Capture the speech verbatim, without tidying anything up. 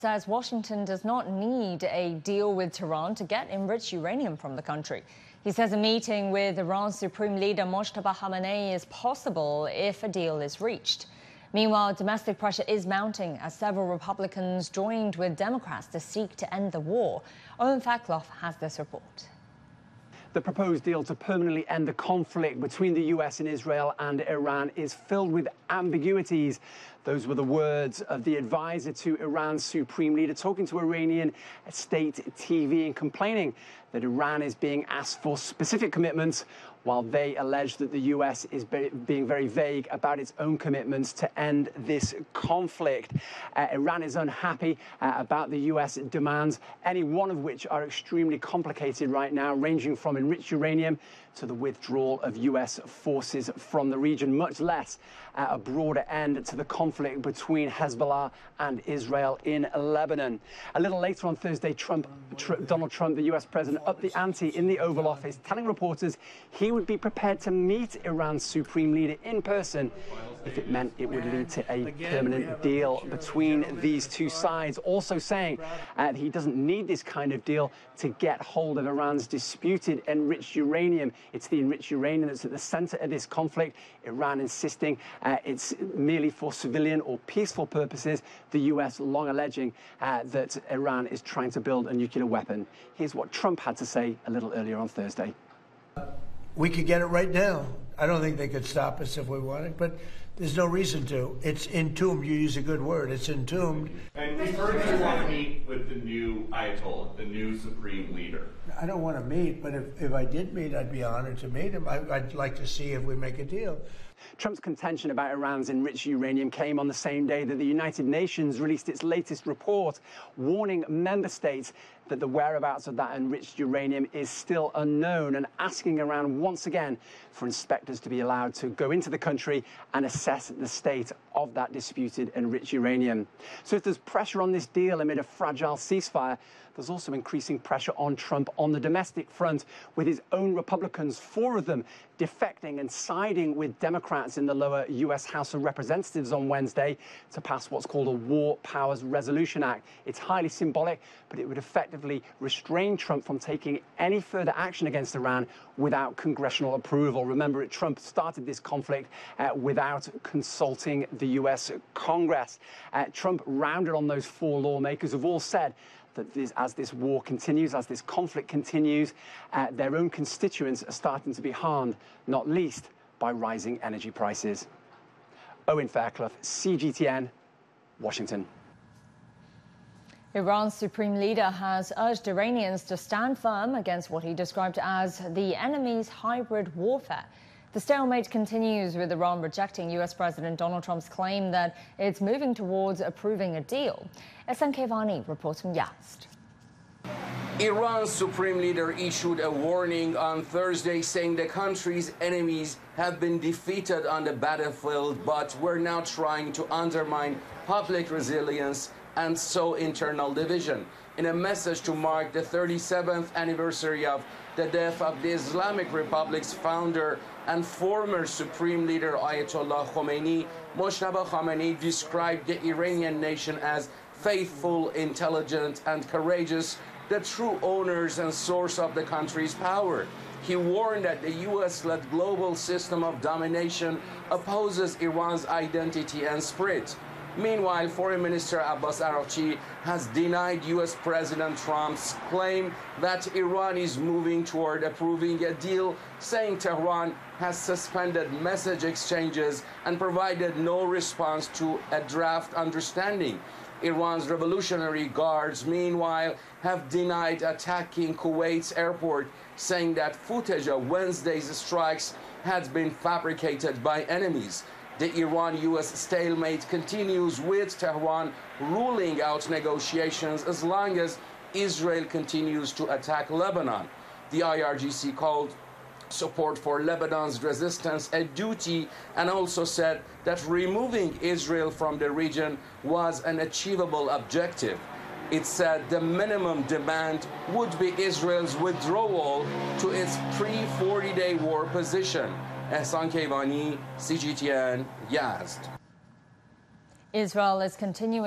Says Washington does not need a deal with Tehran to get enriched uranium from the country. He says a meeting with Iran's Supreme Leader Mojtaba Khamenei is possible if a deal is reached. Meanwhile, domestic pressure is mounting as several Republicans joined with Democrats to seek to end the war. Owen Fackloff has this report. The proposed deal to permanently end the conflict between the U S and Israel and Iran is filled with ambiguities. Those were the words of the advisor to Iran's supreme leader talking to Iranian state T V and complaining that Iran is being asked for specific commitments while they allege that the U S is be being very vague about its own commitments to end this conflict. Uh, Iran is unhappy uh, about the U S demands, any one of which are extremely complicated right now, ranging from enriched uranium to the withdrawal of U S forces from the region, much less uh, a broader end to the conflict between Hezbollah and Israel in Lebanon. A little later on Thursday, Trump, tr Donald Trump, the U S president, upped the ante in the Oval Office, telling reporters he would be prepared to meet Iran's supreme leader in person if it meant it would lead to a permanent deal between these two sides. Also saying uh, he doesn't need this kind of deal to get hold of Iran's disputed enriched uranium. It's the enriched uranium that's at the center of this conflict. Iran insisting uh, it's merely for civilian or peaceful purposes. The U S long alleging uh, that Iran is trying to build a nuclear weapon. Here's what Trump had to say a little earlier on Thursday. We could get it right now. I don't think they could stop us if we wanted, but there's no reason to. It's entombed. You use a good word. It's entombed. And we've heard you want to meet with the new Ayatollah, the new supreme leader. I don't want to meet, but if, if I did meet, I'd be honored to meet him. I, I'd like to see if we make a deal. Trump's contention about Iran's enriched uranium came on the same day that the United Nations released its latest report, warning member states that the whereabouts of that enriched uranium is still unknown, and asking Iran once again for inspectors to be allowed to go into the country and assess the state of that disputed enriched uranium. So if there's pressure on this deal amid a fragile ceasefire, there's also increasing pressure on Trump on the domestic front, with his own Republicans, four of them, defecting and siding with Democrats in the lower U S House of Representatives on Wednesday to pass what's called a War Powers Resolution Act. It's highly symbolic, but it would effectively restrain Trump from taking any further action against Iran without congressional approval. Remember, Trump started this conflict uh, without consulting the U S Congress. Uh, Trump rounded on those four lawmakers who've all said that this, as this war continues, as this conflict continues, uh, their own constituents are starting to be harmed, not least by rising energy prices. Owen Fackloff, C G T N, Washington. Iran's supreme leader has urged Iranians to stand firm against what he described as the enemy's hybrid warfare. The stalemate continues, with Iran rejecting U S President Donald Trump's claim that it's moving towards approving a deal. Ehsan Kevani reports from Yazd. Iran's supreme leader issued a warning on Thursday saying the country's enemies have been defeated on the battlefield, but we're now trying to undermine public resilience and sow internal division. In a message to mark the thirty-seventh anniversary of the death of the Islamic Republic's founder and former supreme leader Ayatollah Khomeini, Mojtaba Khamenei described the Iranian nation as faithful, intelligent, and courageous, the true owners and source of the country's power. He warned that the U S-led global system of domination opposes Iran's identity and spirit. Meanwhile, Foreign Minister Abbas Araghchi has denied U S President Trump's claim that Iran is moving toward approving a deal, saying Tehran has suspended message exchanges and provided no response to a draft understanding. Iran's Revolutionary Guards, meanwhile, have denied attacking Kuwait's airport, saying that footage of Wednesday's strikes had been fabricated by enemies. The Iran-U S stalemate continues, with Tehran ruling out negotiations as long as Israel continues to attack Lebanon. The I R G C called support for Lebanon's resistance a duty and also said that removing Israel from the region was an achievable objective. It said the minimum demand would be Israel's withdrawal to its pre-forty-day war position. Ehsan Kevani, C G T N, Yazd. Israel is continuing